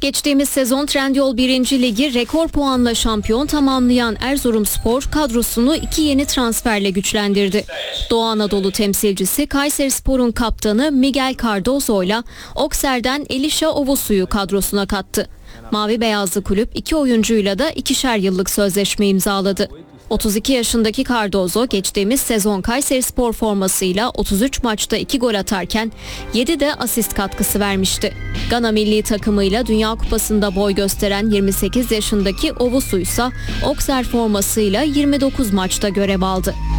Geçtiğimiz sezon Trendyol 1. Ligi rekor puanla şampiyon tamamlayan Erzurumspor kadrosunu 2 yeni transferle güçlendirdi. Doğu Anadolu temsilcisi Kayserispor'un kaptanı Miguel Cardozo ile Auxerre'den Elisha Ovosu'yu kadrosuna kattı. Mavi beyazlı kulüp 2 oyuncuyla da 2'şer yıllık sözleşme imzaladı. 32 yaşındaki Cardozo geçtiğimiz sezon Kayserispor formasıyla 33 maçta 2 gol atarken 7 de asist katkısı vermişti. Gana milli takımıyla Dünya Kupası'nda boy gösteren 28 yaşındaki Ovosu ise Auxerre formasıyla 29 maçta görev aldı.